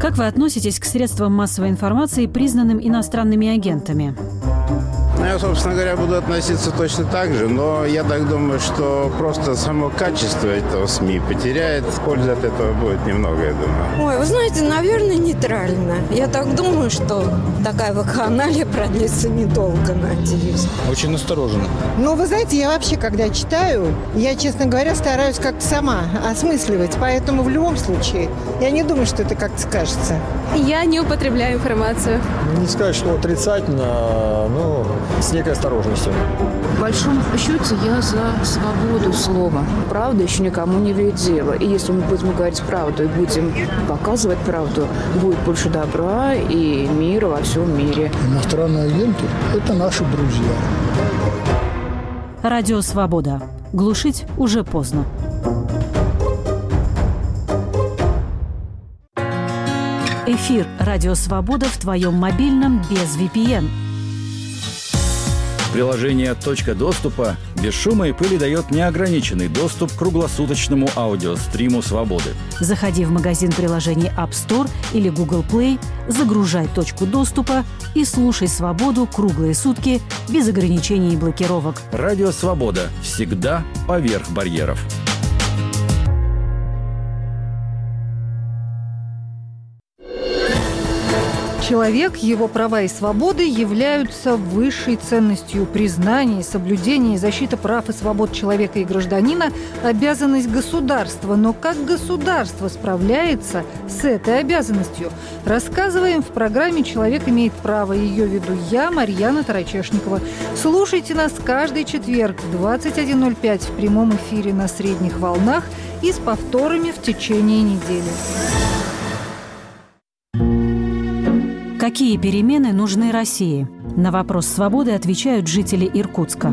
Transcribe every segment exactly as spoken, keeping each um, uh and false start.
Как вы относитесь к средствам массовой информации, признанным иностранными агентами? Я, собственно говоря, буду относиться точно так же, но я так думаю, что просто само качество этого СМИ потеряет. Пользы от этого будет немного, я думаю. Ой, вы знаете, наверное, нейтрально. Я так думаю, что такая вакханалия продлится недолго, надеюсь. Очень настороженно. Ну, вы знаете, я вообще, когда читаю, я, честно говоря, стараюсь как-то сама осмысливать. Поэтому в любом случае, я не думаю, что это как-то скажется. Я не употребляю информацию. Не сказать, что отрицательно, но с некой осторожностью. В большом счете я за свободу слова. Правда еще никому не вредила. И если мы будем говорить правду и будем показывать правду, будет больше добра и мира во всем мире. Иностранные агенты – это наши друзья. Радио «Свобода». Глушить уже поздно. Эфир «Радио Свобода» в твоем мобильном без ви пи эн. Приложение «Точка доступа» без шума и пыли дает неограниченный доступ к круглосуточному аудиостриму «Свободы». Заходи в магазин приложений App Store или Google Play, загружай «Точку доступа» и слушай «Свободу» круглые сутки без ограничений и блокировок. Радио «Свобода» всегда поверх барьеров. Человек, его права и свободы являются высшей ценностью. Признание, соблюдение и защита прав и свобод человека и гражданина – обязанность государства. Но как государство справляется с этой обязанностью? Рассказываем в программе «Человек имеет право». Ее веду я, Марьяна Тарачешникова. Слушайте нас каждый четверг в двадцать один ноль пять в прямом эфире на средних волнах и с повторами в течение недели. Какие перемены нужны России? На вопрос «Свободы» отвечают жители Иркутска.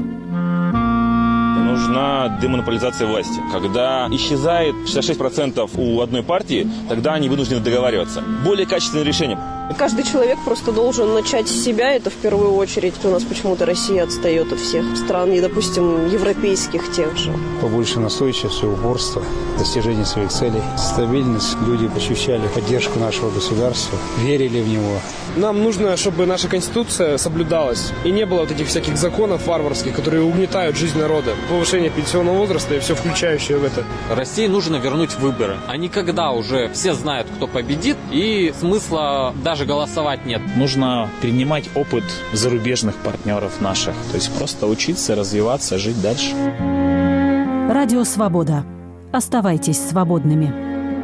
Нужна демонополизация власти. Когда исчезает шестьдесят шесть процентов у одной партии, тогда они вынуждены договариваться. Более качественное решение. Каждый человек просто должен начать с себя, это в первую очередь. У нас почему-то Россия отстает от всех стран, и, допустим, европейских тех же. Побольше настойчивости, упорства, достижения своих целей, стабильность. Люди ощущали поддержку нашего государства, верили в него. Нам нужно, чтобы наша Конституция соблюдалась, и не было вот этих всяких законов варварских, которые угнетают жизнь народа. Повышение пенсионного возраста и все включающее в это. России нужно вернуть выборы. А не когда уже все знают, кто победит, и смысла даже голосовать нет. Нужно перенимать опыт зарубежных партнеров наших. То есть просто учиться, развиваться, жить дальше. Радио «Свобода». Оставайтесь свободными.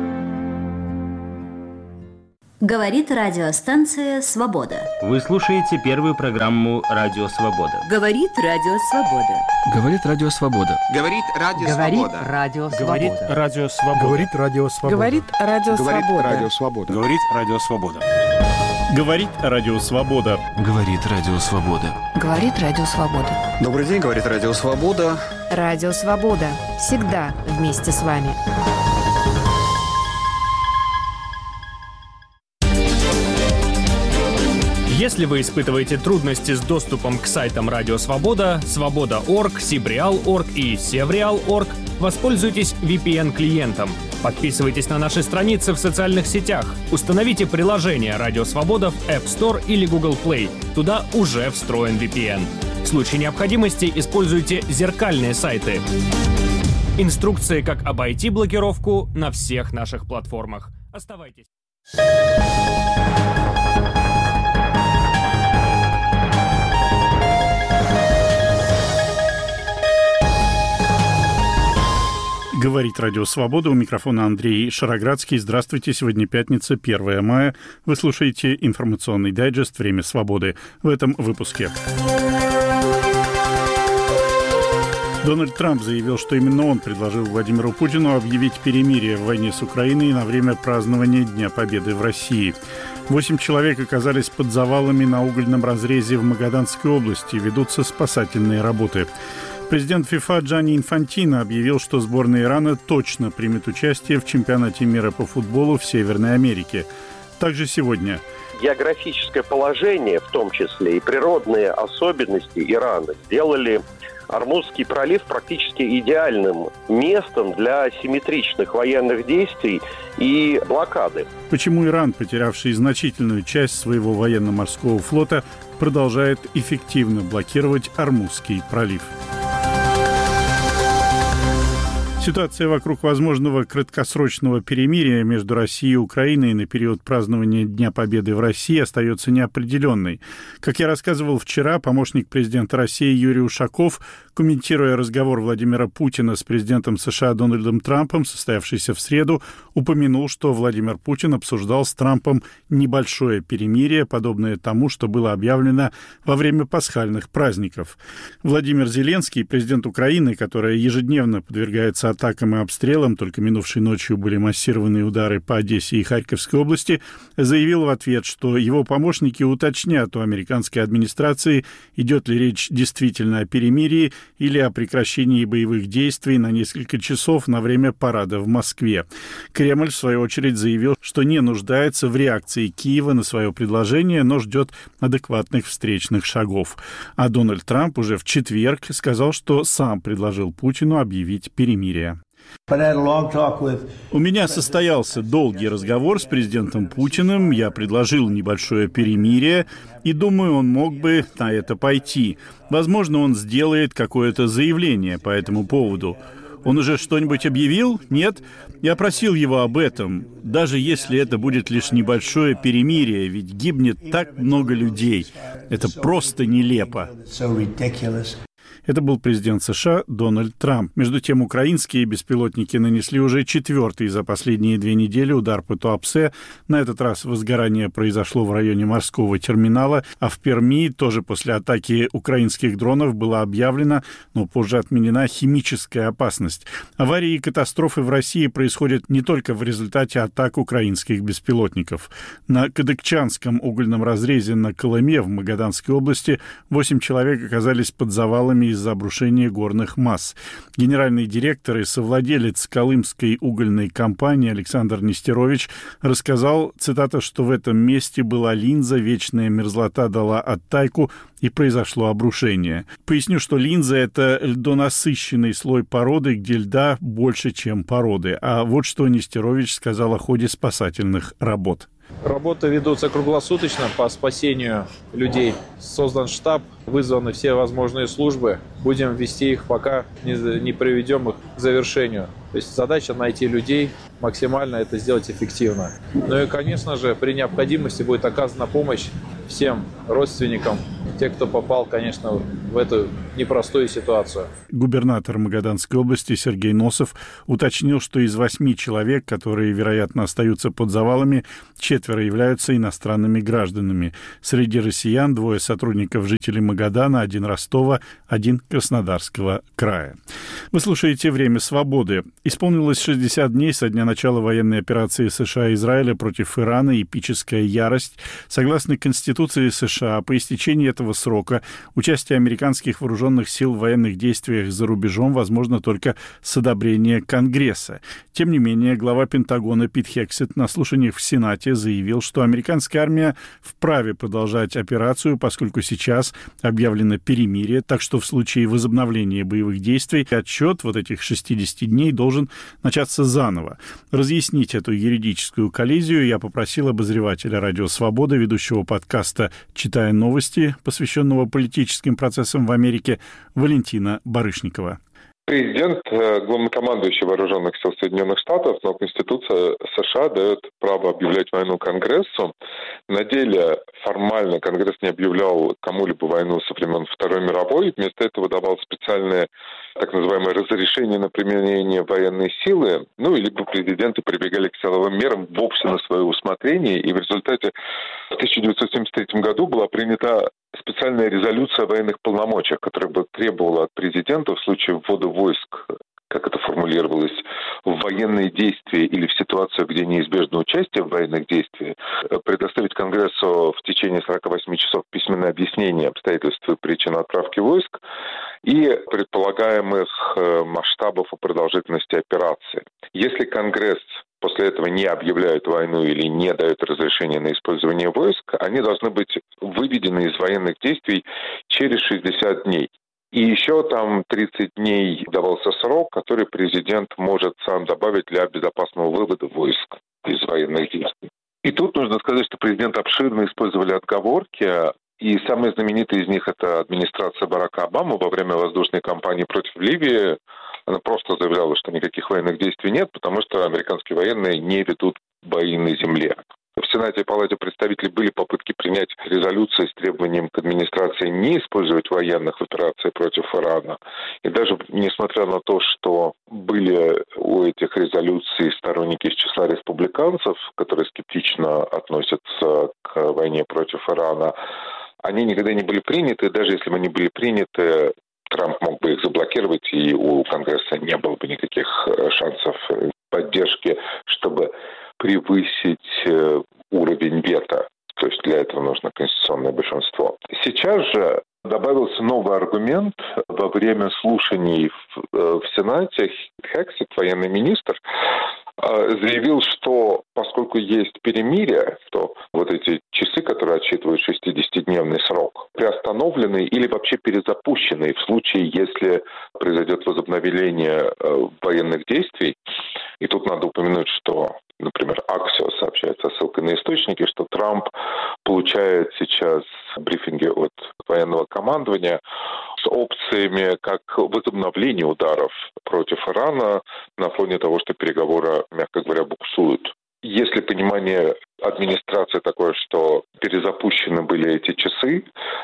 Говорит радиостанция «Свобода». Вы слушаете первую программу «Радио Свобода». Говорит Радио Свобода. Говорит Радио Свобода. Говорит Радио Свобода. Говорит Радио Свобода. Говорит Радио Свобода. Говорит Радио Свобода. Говорит Радио Свобода. Говорит Радио Свобода. Говорит Радио Свобода. Говорит Радио Свобода. Добрый день, говорит Радио Свобода. Радио Свобода. Всегда вместе с вами. Если вы испытываете трудности с доступом к сайтам Радио Свобода, Свобода точка орг, Сибреал точка орг и Севреал точка орг, воспользуйтесь ви пи эн-клиентом. Подписывайтесь на наши страницы в социальных сетях. Установите приложение Радио Свобода в App Store или Google Play. Туда уже встроен ви пи эн. В случае необходимости используйте зеркальные сайты. Инструкции, как обойти блокировку на всех наших платформах. Оставайтесь. Говорит Радио Свобода. У микрофона Андрей Шароградский. Здравствуйте. Сегодня пятница, первое мая. Вы слушаете информационный дайджест «Время свободы». В этом выпуске. Дональд Трамп заявил, что именно он предложил Владимиру Путину объявить перемирие в войне с Украиной на время празднования Дня Победы в России. Восемь человек оказались под завалами на угольном разрезе в Магаданской области. Ведутся спасательные работы. Президент ФИФА Джанни Инфантино объявил, что сборная Ирана точно примет участие в чемпионате мира по футболу в Северной Америке. Также сегодня. Географическое положение, в том числе и природные особенности Ирана, сделали Ормузский пролив практически идеальным местом для асимметричных военных действий и блокады. Почему Иран, потерявший значительную часть своего военно-морского флота, продолжает эффективно блокировать Ормузский пролив? Ситуация вокруг возможного краткосрочного перемирия между Россией и Украиной на период празднования Дня Победы в России остается неопределенной. Как я рассказывал вчера, помощник президента России Юрий Ушаков, комментируя разговор Владимира Путина с президентом США Дональдом Трампом, состоявшийся в среду, упомянул, что Владимир Путин обсуждал с Трампом небольшое перемирие, подобное тому, что было объявлено во время пасхальных праздников. Владимир Зеленский, президент Украины, которая ежедневно подвергается атакам и обстрелам, только минувшей ночью были массированные удары по Одессе и Харьковской области, заявил в ответ, что его помощники уточнят у американской администрации, идет ли речь действительно о перемирии или о прекращении боевых действий на несколько часов на время парада в Москве. Кремль, в свою очередь, заявил, что не нуждается в реакции Киева на свое предложение, но ждет адекватных встречных шагов. А Дональд Трамп уже в четверг сказал, что сам предложил Путину объявить перемирие. У меня состоялся долгий разговор с президентом Путиным, я предложил небольшое перемирие, и думаю, он мог бы на это пойти. Возможно, он сделает какое-то заявление по этому поводу. Он уже что-нибудь объявил? Нет? Я просил его об этом, даже если это будет лишь небольшое перемирие, ведь гибнет так много людей. Это просто нелепо. Это был президент США Дональд Трамп. Между тем, украинские беспилотники нанесли уже четвертый за последние две недели удар по Туапсе. На этот раз возгорание произошло в районе морского терминала, а в Перми тоже после атаки украинских дронов была объявлена, но позже отменена химическая опасность. Аварии и катастрофы в России происходят не только в результате атак украинских беспилотников. На Кадыкчанском угольном разрезе на Колыме в Магаданской области восемь человек оказались под завалами из-за обрушения горных масс. Генеральный директор и совладелец Колымской угольной компании Александр Нестерович рассказал, цитата, что в этом месте была линза, вечная мерзлота дала оттайку и произошло обрушение. Поясню, что линза — это льдонасыщенный слой породы, где льда больше, чем породы. А вот что Нестерович сказал о ходе спасательных работ. Работы ведутся круглосуточно по спасению людей. Создан штаб, вызваны все возможные службы. Будем вести их, пока не, не приведем их к завершению. То есть задача найти людей, максимально это сделать эффективно. Ну и, конечно же, при необходимости будет оказана помощь всем родственникам, те, кто попал, конечно, в эту непростую ситуацию. Губернатор Магаданской области Сергей Носов уточнил, что из восьми человек, которые, вероятно, остаются под завалами, четверо являются иностранными гражданами. Среди россиян двое сотрудников жителей Магадана, один Ростова, один Краснодарского края. Вы слушаете «Время свободы». Исполнилось шестьдесят дней со дня начала военной операции США и Израиля против Ирана «Эпическая ярость». Согласно Конституции США, по истечении этого срока участие американских вооруженных сил в военных действиях за рубежом возможно только с одобрения Конгресса. Тем не менее, глава Пентагона Пит Хексет на слушаниях в Сенате заявил, что американская армия вправе продолжать операцию, поскольку сейчас объявлено перемирие, так что в случае возобновления боевых действий отсчет вот этих шестидесяти дней должен начаться заново. Разъяснить эту юридическую коллизию я попросил обозревателя «Радио Свобода», ведущего подкаста «Читая новости», посвященного политическим процессам в Америке, Валентина Барышникова. Президент, главнокомандующий Вооруженных сил Соединенных Штатов, но Конституция США дает право объявлять войну Конгрессу. На деле формально Конгресс не объявлял кому-либо войну со времен Второй мировой. Вместо этого давал специальные так называемые разрешения на применение военной силы. Ну, и либо президенты прибегали к силовым мерам вовсе на свое усмотрение. И в результате в тысяча девятьсот семьдесят третьем году была принята специальная резолюция о военных полномочиях, которая бы требовала от президента в случае ввода войск, как это формулировалось, в военные действия или в ситуацию, где неизбежно участие в военных действиях, предоставить Конгрессу в течение сорока восьми часов письменное объяснение обстоятельств и причин отправки войск и предполагаемых масштабов и продолжительности операции. Если Конгресс после этого не объявляют войну или не дают разрешение на использование войск, они должны быть выведены из военных действий через шестьдесят дней. И еще там тридцать дней давался срок, который президент может сам добавить для безопасного вывода войск из военных действий. И тут нужно сказать, что президент обширно использовали отговорки, и самые знаменитые из них — это администрация Барака Обамы во время воздушной кампании против Ливии. Она просто заявляла, что никаких военных действий нет, потому что американские военные не ведут бои на земле. В Сенате и Палате представителей были попытки принять резолюции с требованием к администрации не использовать военных в операции против Ирана. И даже несмотря на то, что были у этих резолюций сторонники из числа республиканцев, которые скептично относятся к войне против Ирана, они никогда не были приняты. Даже если бы они были приняты, Трамп мог бы их заблокировать, и у Конгресса не было бы никаких шансов поддержки, чтобы превысить уровень вето. То есть для этого нужно конституционное большинство. Сейчас же добавился новый аргумент. Во время слушаний в, в Сенате Хексет, военный министр, заявил, что поскольку есть перемирие, то вот эти часы, которые отсчитывают шестидесятидневный срок, приостановлены или вообще перезапущены в случае, если произойдет возобновление военных действий. И тут надо упомянуть, что, например, Axios сообщает со ссылкой на источники, что Трамп получает сейчас брифинги от военного командования с опциями как возобновления ударов против Ирана на фоне того, что переговоры, мягко говоря, буксуют. Если понимание администрации такое, что перезапущены были эти часы,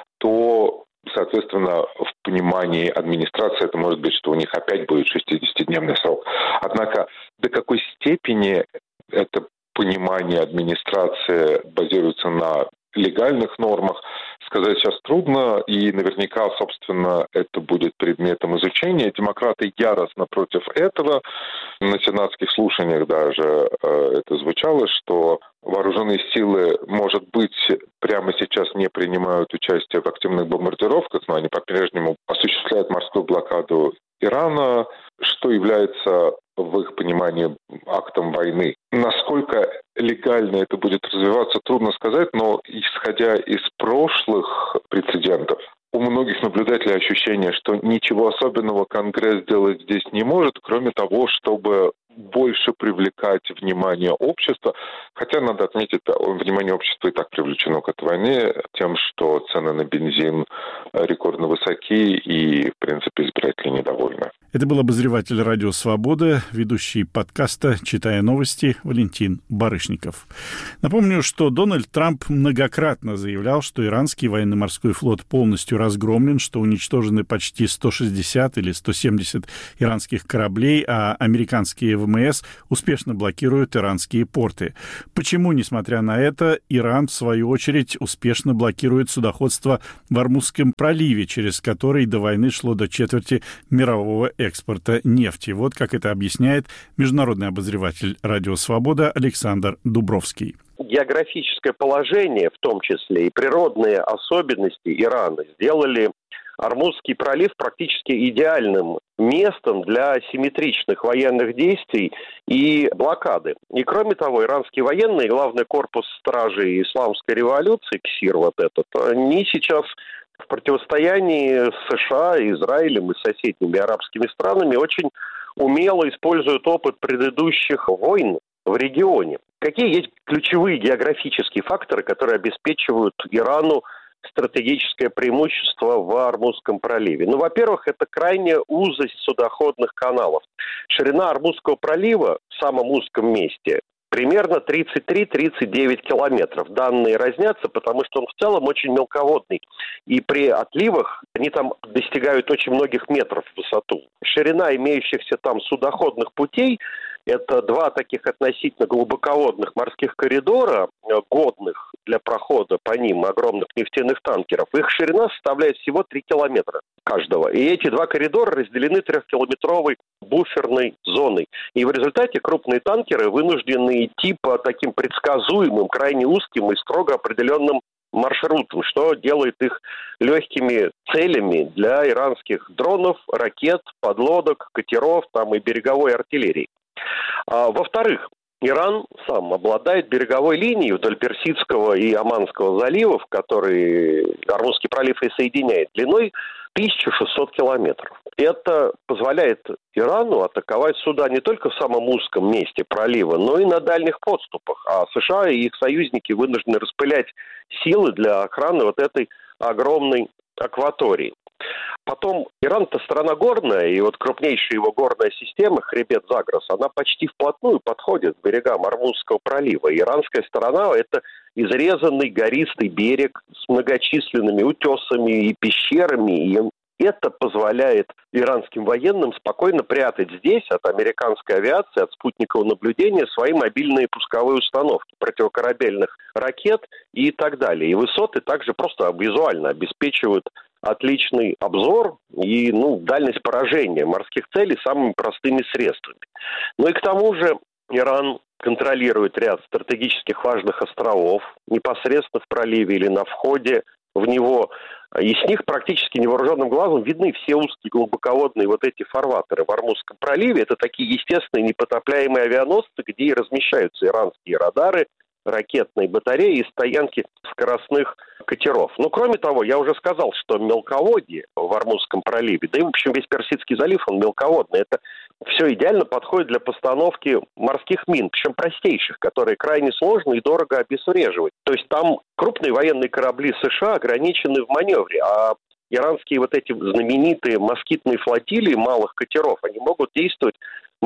то, соответственно, в понимании администрации это может быть, что у них опять будет шестидесятидневный срок. Однако до какой степени это понимание администрации базируется на легальных нормах, сказать сейчас трудно, и наверняка, собственно, это будет предметом изучения. Демократы яростно против этого. На сенатских слушаниях даже э, это звучало, что вооруженные силы, может быть, прямо сейчас не принимают участие в активных бомбардировках, но они по-прежнему осуществляют морскую блокаду Ирана, что является в их понимании актом войны. Насколько легально это будет развиваться, трудно сказать, но исходя из прошлых прецедентов, у многих наблюдателей ощущение, что ничего особенного Конгресс сделать здесь не может, кроме того, чтобы больше привлекать внимание общества. Хотя, надо отметить, внимание общества и так привлечено к этой войне тем, что цены на бензин рекордно высоки и, в принципе, избиратели недовольны. Это был обозреватель «Радио Свобода», ведущий подкаста «Читая новости» Валентин Барышников. Напомню, что Дональд Трамп многократно заявлял, что иранский военно-морской флот полностью разгромлен, что уничтожены почти сто шестьдесят или сто семьдесят иранских кораблей, а американские ВМС успешно блокируют иранские порты. Почему, несмотря на это, Иран, в свою очередь, успешно блокирует судоходство в Ормузском проливе, через который до войны шло до четверти мирового экспорта нефти? Вот как это объясняет международный обозреватель «Радио Свобода» Александр Дубровский. Географическое положение, в том числе и природные особенности Ирана, сделали Ормузский пролив практически идеальным местом для асимметричных военных действий и блокады. И кроме того, иранские военные, главный корпус стражей исламской революции, КСИР вот этот, они сейчас в противостоянии с США, Израилем и соседними арабскими странами очень умело используют опыт предыдущих войн в регионе. Какие есть ключевые географические факторы, которые обеспечивают Ирану стратегическое преимущество в Ормузском проливе? Ну, во-первых, это крайняя узость судоходных каналов. Ширина Ормузского пролива в самом узком месте примерно тридцать три - тридцать девять километров. Данные разнятся, потому что он в целом очень мелководный. И при отливах они там достигают очень многих метров в высоту. Ширина имеющихся там судоходных путей — это два таких относительно глубоководных морских коридора, годных для прохода по ним огромных нефтяных танкеров. Их ширина составляет всего три километра каждого. И эти два коридора разделены трехкилометровой буферной зоной. И в результате крупные танкеры вынуждены идти по таким предсказуемым, крайне узким и строго определенным маршрутам, что делает их легкими целями для иранских дронов, ракет, подлодок, катеров там, и береговой артиллерии. А, во-вторых, Иран сам обладает береговой линией вдоль Персидского и Оманского заливов, которые Ормузский пролив и соединяет, длиной тысяча шестьсот километров. Это позволяет Ирану атаковать суда не только в самом узком месте пролива, но и на дальних подступах. А США и их союзники вынуждены распылять силы для охраны вот этой огромной акватории. Потом, Иран-то страна горная, и вот крупнейшая его горная система, хребет Загрос, она почти вплотную подходит к берегам Ормузского пролива. Иранская сторона – это изрезанный гористый берег с многочисленными утесами и пещерами, и это позволяет иранским военным спокойно прятать здесь от американской авиации, от спутникового наблюдения свои мобильные пусковые установки, противокорабельных ракет и так далее. И высоты также просто визуально обеспечивают отличный обзор и ну, дальность поражения морских целей самыми простыми средствами. Ну и к тому же Иран контролирует ряд стратегических важных островов непосредственно в проливе или на входе в него. И с них практически невооруженным глазом видны все узкие глубоководные вот эти фарватеры в Ормузском проливе. Это такие естественные непотопляемые авианосцы, где и размещаются иранские радары, ракетные батареи и стоянки скоростных катеров. Ну, кроме того, я уже сказал, что мелководье в Ормузском проливе, да и, в общем, весь Персидский залив, он мелководный, это все идеально подходит для постановки морских мин, причем простейших, которые крайне сложно и дорого обезвреживать. То есть там крупные военные корабли США ограничены в маневре, а иранские вот эти знаменитые москитные флотилии малых катеров, они могут действовать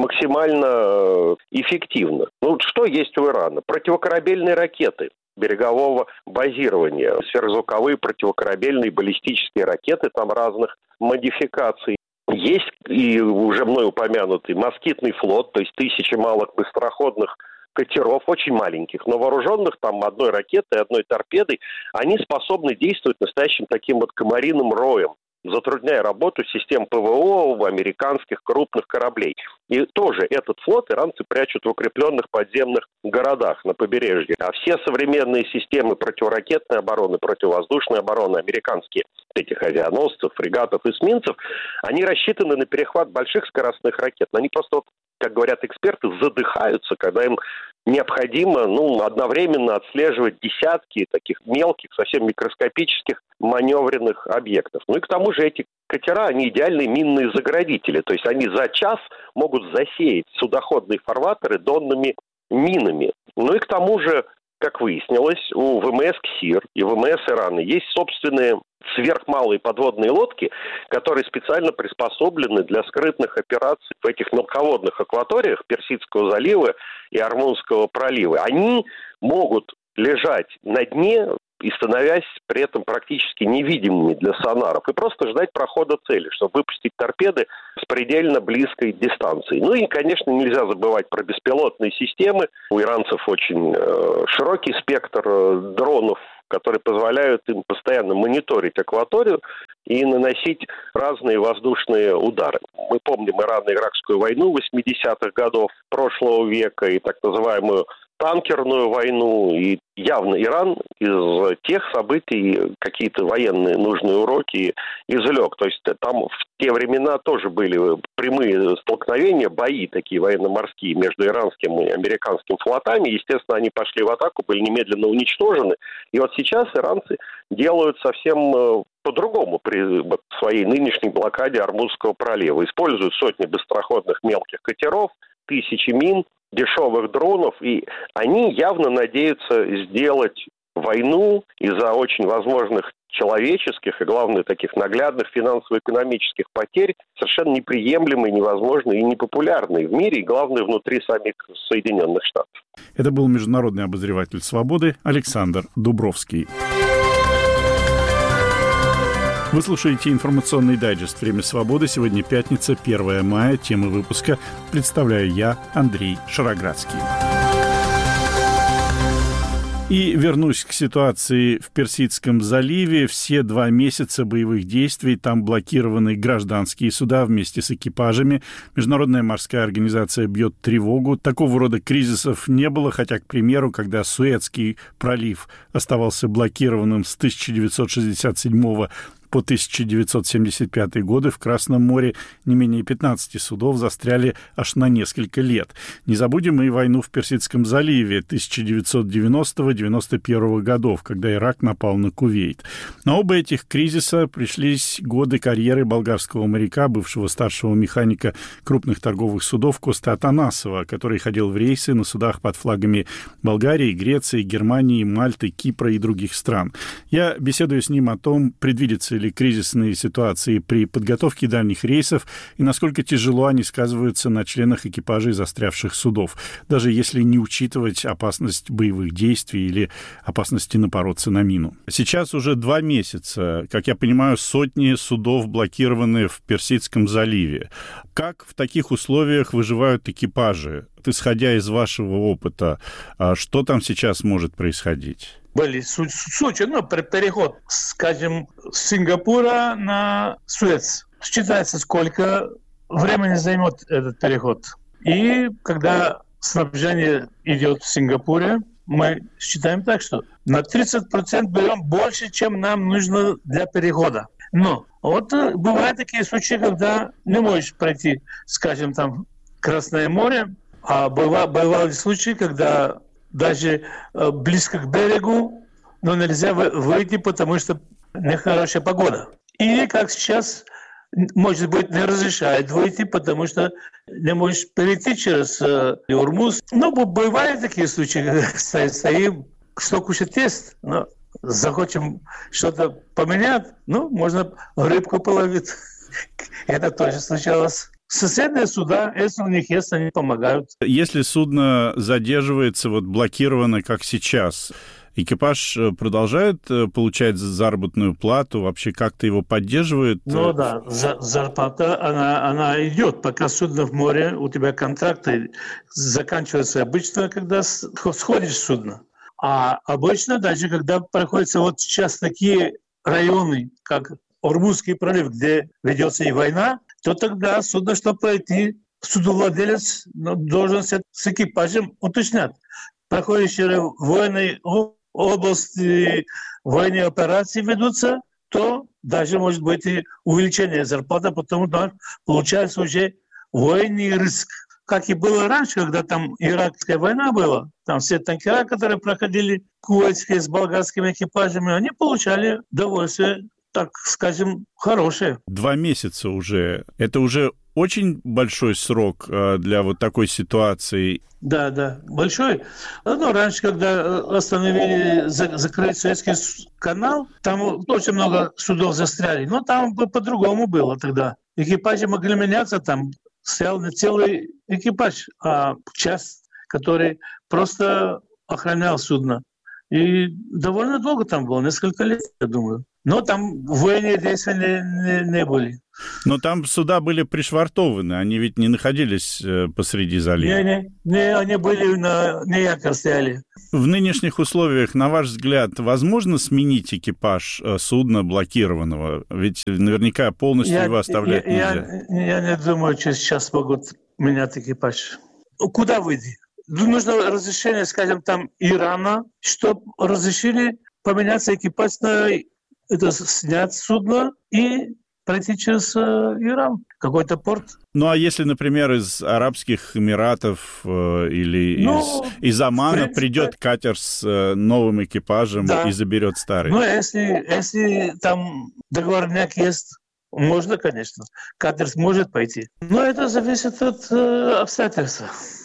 максимально эффективно. Ну, что есть у Ирана? Противокорабельные ракеты берегового базирования, сверхзвуковые противокорабельные баллистические ракеты там разных модификаций. Есть и уже мной упомянутый москитный флот, то есть тысячи малых быстроходных катеров, очень маленьких, но вооруженных там одной ракетой, одной торпедой, они способны действовать настоящим таким вот комариным роем, затрудняя работу систем ПВО американских крупных кораблей. И тоже этот флот иранцы прячут в укрепленных подземных городах на побережье. А все современные системы противоракетной обороны, противовоздушной обороны, американские, этих авианосцев, фрегатов, эсминцев, они рассчитаны на перехват больших скоростных ракет. Но они просто, как говорят эксперты, задыхаются, когда им необходимо ну, одновременно отслеживать десятки таких мелких, совсем микроскопических маневренных объектов. Ну и к тому же эти катера, они идеальные минные заградители. То есть они за час могут засеять судоходные фарватеры донными минами. Ну и к тому же, как выяснилось, у ВМС КСИР и ВМС Ирана есть собственные сверхмалые подводные лодки, которые специально приспособлены для скрытных операций в этих мелководных акваториях Персидского залива и Ормузского пролива. Они могут лежать на дне и становясь при этом практически невидимыми для сонаров, и просто ждать прохода цели, чтобы выпустить торпеды с предельно близкой дистанции. Ну и, конечно, нельзя забывать про беспилотные системы. У иранцев очень э, широкий спектр э, дронов, которые позволяют им постоянно мониторить акваторию и наносить разные воздушные удары. Мы помним Ирано-Иракскую войну восьмидесятых годов прошлого века и так называемую танкерную войну, и явно Иран из тех событий какие-то военные нужные уроки извлек. То есть там в те времена тоже были прямые столкновения, бои такие военно-морские между иранским и американским флотами. Естественно, они пошли в атаку, были немедленно уничтожены. И вот сейчас иранцы делают совсем по-другому при своей нынешней блокаде Ормузского пролива. Используют сотни быстроходных мелких катеров, тысячи мин, дешевых дронов, и они явно надеются сделать войну из-за очень возможных человеческих и, главное, таких наглядных финансово-экономических потерь совершенно неприемлемой, невозможной и непопулярной в мире, и, главное, внутри самих Соединенных Штатов. Это был международный обозреватель «Свободы» Александр Дубровский. Вы слушаете информационный дайджест «Время свободы». Сегодня пятница, первое мая. Темы выпуска представляю я, Андрей Шароградский. И вернусь к ситуации в Персидском заливе. Все два месяца боевых действий там блокированы гражданские суда вместе с экипажами. Международная морская организация бьет тревогу. Такого рода кризисов не было, хотя, к примеру, когда Суэцкий пролив оставался блокированным с тысяча девятьсот шестьдесят седьмого По тысяча девятьсот семьдесят пятый годы в Красном море не менее пятнадцати судов застряли аж на несколько лет. Не забудем и войну в Персидском заливе тысяча девятьсот девяностого — девяносто первого годов, когда Ирак напал на Кувейт. На оба этих кризиса пришлись годы карьеры болгарского моряка, бывшего старшего механика крупных торговых судов Косты Атанасова, который ходил в рейсы на судах под флагами Болгарии, Греции, Германии, Мальты, Кипра и других стран. Я беседую с ним о том, предвидятся или кризисные ситуации при подготовке дальних рейсов и насколько тяжело они сказываются на членах экипажей застрявших судов, даже если не учитывать опасность боевых действий или опасности напороться на мину. Сейчас уже два месяца, как я понимаю, сотни судов блокированы в Персидском заливе. Как в таких условиях выживают экипажи? Исходя из вашего опыта, что там сейчас может происходить? Были случаи, ну, переход, скажем, с Сингапура на Суэц. Считается, сколько времени займет этот переход. И когда снабжение идет в Сингапуре, мы считаем так, что на тридцать процентов берем больше, чем нам нужно для перехода. Но вот бывают такие случаи, когда не можешь пройти, скажем, там Красное море, а бывали случаи, когда даже э, близко к берегу, но нельзя выйти, потому что нехорошая погода. Или, как сейчас, может быть, не разрешают выйти, потому что не можешь перейти через э, Ормуз. Ну, бывают такие случаи, когда стоим, что кушать есть, но захотим что-то поменять, ну, можно рыбку половить. Это тоже случалось. Соседние суда, если у них есть, они помогают. Если судно задерживается, вот блокировано, как сейчас, экипаж продолжает получать заработную плату, вообще как-то его поддерживает? Ну да, за, зарплата, она, она идет, пока судно в море, у тебя контракты заканчиваются обычно, когда сходишь с судна. А обычно, даже когда проходятся вот сейчас такие районы, как Ормузский пролив, где ведется и война, то тогда судно, чтобы пройти, судовладелец должен с экипажем уточнять. Проходящие военные области, военные операции ведутся, то даже может быть и увеличение зарплаты, потому что получается уже военный риск. Как и было раньше, когда там иракская война была, там все танкера, которые проходили кувейтские с болгарскими экипажами, они получали удовольствие, так скажем, хорошее. Два месяца уже. Это уже очень большой срок для вот такой ситуации. Да, да, большой. Ну, раньше, когда остановили, закрыть Суэцкий канал, там очень много судов застряли. Но там по-другому было тогда. Экипажи могли меняться, там стоял не целый экипаж, а часть, который просто охранял судно. И довольно долго там было, несколько лет, я думаю. Но там военные действия не, не, не были. Но там суда были пришвартованы, они ведь не находились посреди залива. Не, не, не, они были на, на якорь стояли. В нынешних условиях, на ваш взгляд, возможно сменить экипаж судна блокированного? Ведь наверняка полностью я, его оставлять я, нельзя. Я, я не думаю, что сейчас могут менять экипаж. Куда выйти? Нужно разрешение, скажем, там Ирана, чтобы разрешили поменяться экипаж на это, снять судно и пройти через э, Иран, какой-то порт. Ну, а если, например, из Арабских Эмиратов э, или ну, из, из Омана принципе, придет катер с э, новым экипажем, да, и заберет старый? Ну, если, если там договорняк есть, можно, конечно. Катер может пойти. Но это зависит от э, обстоятельств.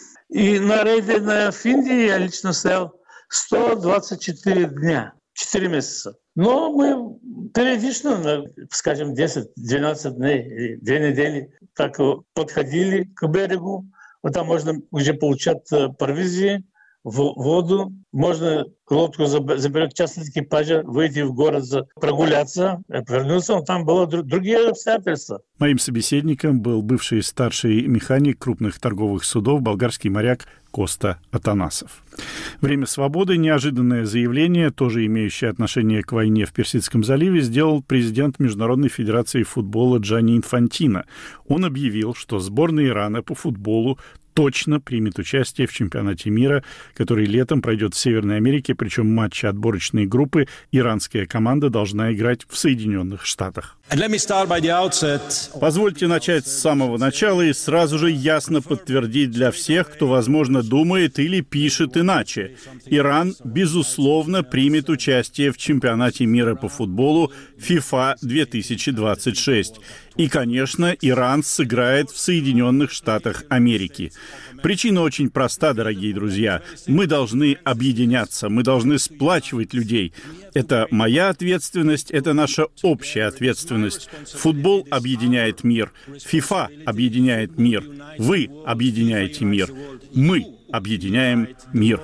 И на рейде на Финдии я лично стоял сто двадцать четыре дня, четыре месяца. Но мы периодично, скажем, десять-двенадцать дней, две недели, так подходили к берегу. Вот там можно уже получать провизии, воду. Можно лодку заберет частный экипаж, выйти в город, прогуляться, вернуться. Там было другие обстоятельства. Моим собеседником был бывший старший механик крупных торговых судов, болгарский моряк Коста Атанасов. «Время свободы» — неожиданное заявление, тоже имеющее отношение к войне в Персидском заливе, сделал президент Международной федерации футбола Джанни Инфантино. Он объявил, что сборная Ирана по футболу точно примет участие в чемпионате мира, который летом пройдет в Северной Америке, причем матчи отборочной группы иранская команда должна играть в Соединенных Штатах. Позвольте начать с самого начала и сразу же ясно подтвердить для всех, кто, возможно, думает или пишет иначе. Иран, безусловно, примет участие в чемпионате мира по футболу FIFA две тысячи двадцать шесть. И, конечно, Иран сыграет в Соединенных Штатах Америки. Причина очень проста, дорогие друзья. Мы должны объединяться, мы должны сплачивать людей. Это моя ответственность, это наша общая ответственность. Футбол объединяет мир, FIFA объединяет мир, вы объединяете мир, мы объединяем мир.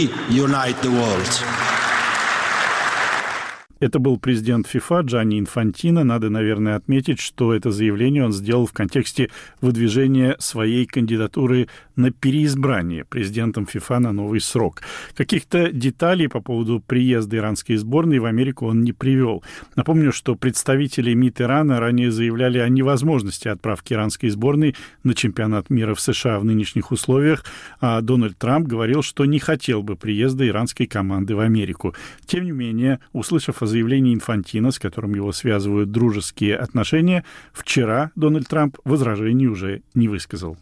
Это был президент ФИФА Джанни Инфантино. Надо, наверное, отметить, что это заявление он сделал в контексте выдвижения своей кандидатуры на переизбрание президентом ФИФА на новый срок. Каких-то деталей по поводу приезда иранской сборной в Америку он не привел. Напомню, что представители МИД Ирана ранее заявляли о невозможности отправки иранской сборной на чемпионат мира в США в нынешних условиях, а Дональд Трамп говорил, что не хотел бы приезда иранской команды в Америку. Тем не менее, услышав о заявлении Инфантино, с которым его связывают дружеские отношения, вчера Дональд Трамп возражений уже не высказал.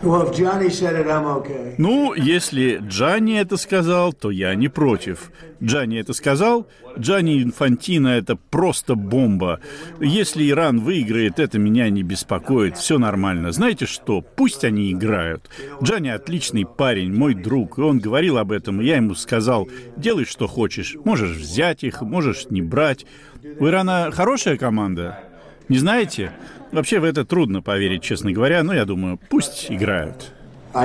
Ну, если Джанни это сказал, то я не против. Джанни это сказал, Джанни Инфантино — это просто бомба. Если Иран выиграет, это меня не беспокоит, все нормально. Знаете что, пусть они играют. Джанни отличный парень, мой друг, и он говорил об этом, и я ему сказал: делай, что хочешь, можешь взять их, можешь не брать. У Ирана хорошая команда, не знаете? Вообще в это трудно поверить, честно говоря, но я думаю, пусть играют.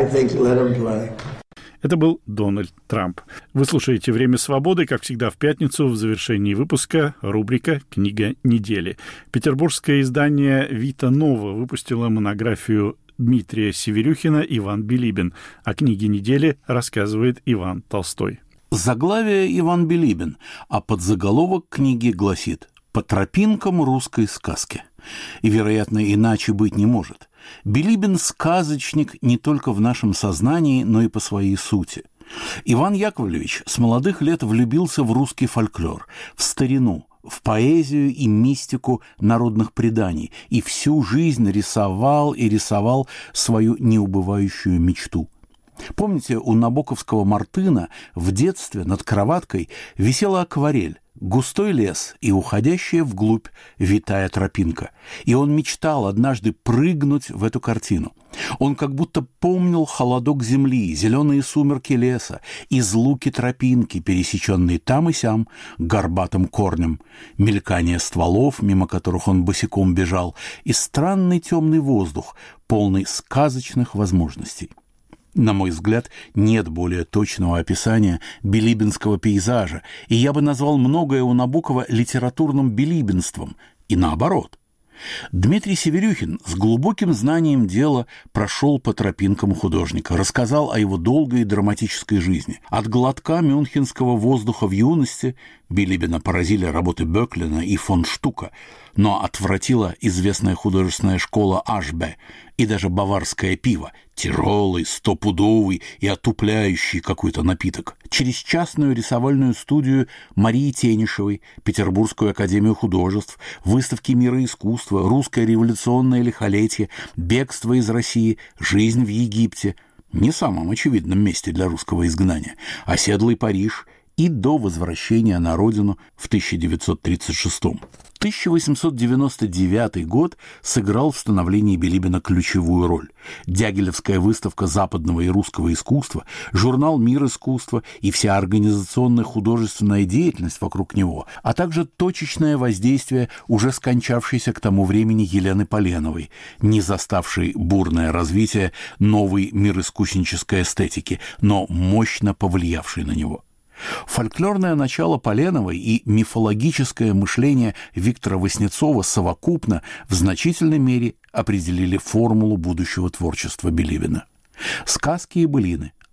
Это был Дональд Трамп. Вы слушаете «Время свободы», как всегда в пятницу, в завершении выпуска рубрика «Книга недели». Петербургское издание «Вита Нова» выпустило монографию Дмитрия Северюхина «Иван Билибин». О книге недели рассказывает Иван Толстой. Заглавие Иван Билибин, а подзаголовок книги гласит «По тропинкам русской сказки». И, вероятно, иначе быть не может. Билибин – сказочник не только в нашем сознании, но и по своей сути. Иван Яковлевич с молодых лет влюбился в русский фольклор, в старину, в поэзию и мистику народных преданий, и всю жизнь рисовал и рисовал свою неубывающую мечту. Помните, у набоковского Мартына в детстве над кроваткой висела акварель, густой лес и уходящая вглубь витая тропинка. И он мечтал однажды прыгнуть в эту картину. Он как будто помнил холодок земли, зеленые сумерки леса, излуки тропинки, пересеченные там и сям горбатым корнем, мелькание стволов, мимо которых он босиком бежал, и странный темный воздух, полный сказочных возможностей. На мой взгляд, нет более точного описания билибинского пейзажа, и я бы назвал многое у Набокова литературным билибинством, и наоборот. Дмитрий Северюхин с глубоким знанием дела прошел по тропинкам художника, рассказал о его долгой и драматической жизни. От глотка мюнхенского воздуха в юности Билибина поразили работы Бöcklина и фон Штука, но отвратила известная художественная школа Ашбе и даже баварское пиво, тяжелый, стопудовый и отупляющий какой-то напиток. Через частную рисовальную студию Марии Тенишевой, Петербургскую академию художеств, выставки мира искусства, русское революционное лихолетие, бегство из России, жизнь в Египте, не самом очевидном месте для русского изгнания, оседлый Париж и до возвращения на родину в тысяча девятьсот тридцать шестом. тысяча восемьсот девяносто девятый год сыграл в становлении Билибина ключевую роль. Дягилевская выставка западного и русского искусства, журнал «Мир искусства» и вся организационная художественная деятельность вокруг него, а также точечное воздействие уже скончавшейся к тому времени Елены Поленовой, не заставшей бурное развитие новой мироискуснической эстетики, но мощно повлиявшей на него. Фольклорное начало Поленовой и мифологическое мышление Виктора Васнецова совокупно в значительной мере определили формулу будущего творчества Билибина. Сказки и былины,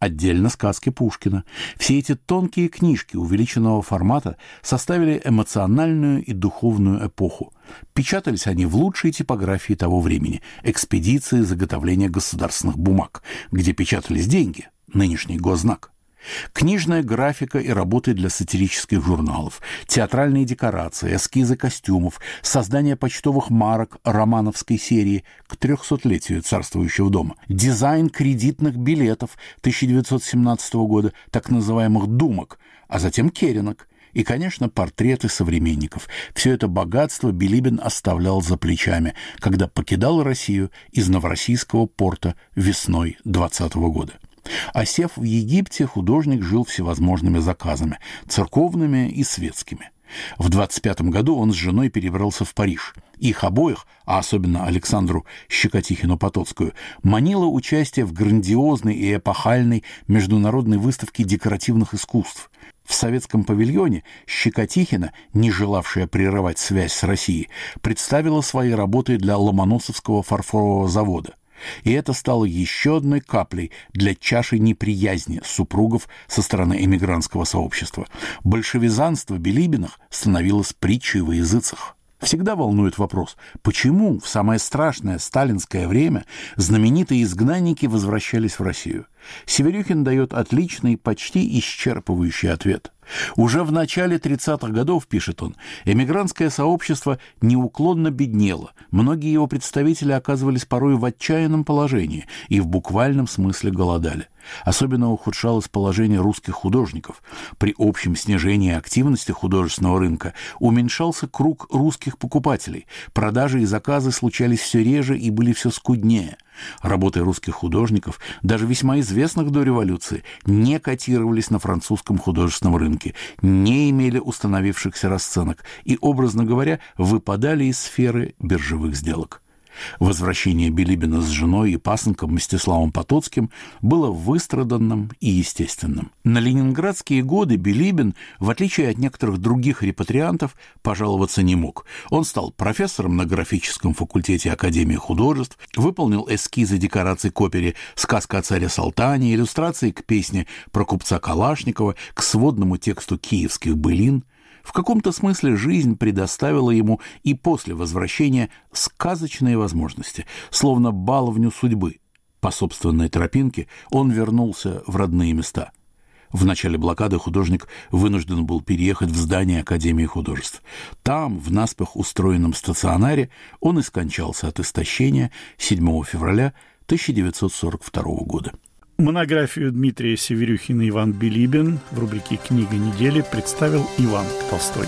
Отдельно сказки Пушкина. Все эти тонкие книжки увеличенного формата составили эмоциональную и духовную эпоху. Печатались они в лучшей типографии того времени – экспедиции заготовления государственных бумаг, где печатались деньги, нынешний госзнак. Книжная графика и работы для сатирических журналов, театральные декорации, эскизы костюмов, создание почтовых марок романовской серии к трехсотлетию царствующего дома, дизайн кредитных билетов тысяча девятьсот семнадцатого года, так называемых «думок», а затем керенок, и, конечно, портреты современников. Все это богатство Билибин оставлял за плечами, когда покидал Россию из Новороссийского порта весной двадцатого года. Осев в Египте, художник жил всевозможными заказами – церковными и светскими. В двадцать пятом году он с женой перебрался в Париж. Их обоих, а особенно Александру Щекотихину-Потоцкую, манило участие в грандиозной и эпохальной международной выставке декоративных искусств. В советском павильоне Щекотихина, не желавшая прерывать связь с Россией, представила свои работы для Ломоносовского фарфорового завода. И это стало еще одной каплей для чаши неприязни супругов со стороны эмигрантского сообщества. Большевизанство Билибиных становилось притчей во языцах. Всегда волнует вопрос, почему в самое страшное сталинское время знаменитые изгнанники возвращались в Россию? Северюхин дает отличный, почти исчерпывающий ответ. Уже в начале тридцатых годов, пишет он, эмигрантское сообщество неуклонно беднело, многие его представители оказывались порой в отчаянном положении и в буквальном смысле голодали. Особенно ухудшалось положение русских художников. При общем снижении активности художественного рынка уменьшался круг русских покупателей, продажи и заказы случались все реже и были все скуднее. Работы русских художников, даже весьма известных до революции, не котировались на французском художественном рынке, не имели установившихся расценок и, образно говоря, выпадали из сферы биржевых сделок. Возвращение Билибина с женой и пасынком Мстиславом Потоцким было выстраданным и естественным. На ленинградские годы Билибин, в отличие от некоторых других репатриантов, пожаловаться не мог. Он стал профессором на графическом факультете Академии художеств, выполнил эскизы декораций к опере «Сказка о царе Салтане», иллюстрации к песне про купца Калашникова, к сводному тексту киевских былин. В каком-то смысле жизнь предоставила ему и после возвращения сказочные возможности, словно баловню судьбы. По собственной тропинке он вернулся в родные места. В начале блокады художник вынужден был переехать в здание Академии художеств. Там, в наспех устроенном стационаре, он и скончался от истощения седьмого февраля тысяча девятьсот сорок второго года. Монографию Дмитрия Северюхина «Иван Билибин» в рубрике «Книга недели» представил Иван Толстой.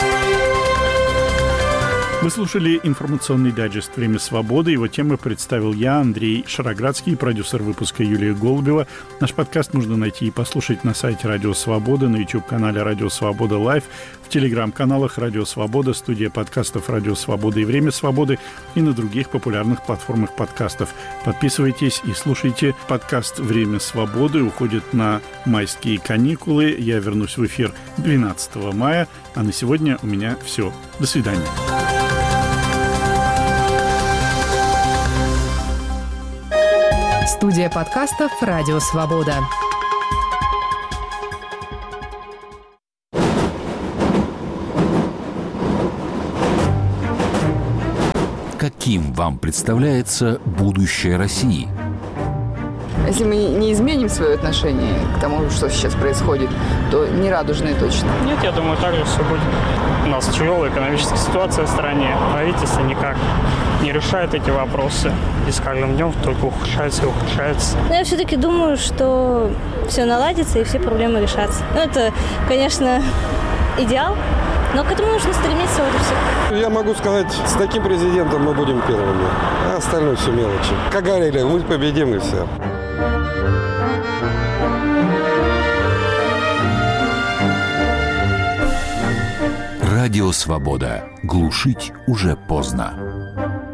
Вы слушали информационный дайджест «Время свободы». Его темы представил я, Андрей Шароградский, продюсер выпуска Юлия Голубева. Наш подкаст можно найти и послушать на сайте «Радио Свобода», на YouTube-канале «Радио Свобода Лайв», в телеграм-каналах «Радио Свобода», студия подкастов «Радио Свобода» и «Время свободы» и на других популярных платформах подкастов. Подписывайтесь и слушайте. Подкаст «Время свободы» уходит на майские каникулы. Я вернусь в эфир двенадцатого мая. А на сегодня у меня все. До свидания. Студия подкастов «Радио Свобода». Каким вам представляется будущее России? Если мы не изменим свое отношение к тому, что сейчас происходит, то не радужное точно. Нет, я думаю, так же все будет. У нас тяжелая экономическая ситуация в стране. Правительство никак не решает эти вопросы. И с каждым днем только ухудшается и ухудшается. Но я все-таки думаю, что все наладится и все проблемы решатся. Ну, это, конечно, идеал, но к этому нужно стремиться, вот и все. Я могу сказать, с таким президентом мы будем первыми, а остальное все мелочи. Как говорили, мы победим и все. Радио Свобода. Глушить уже поздно.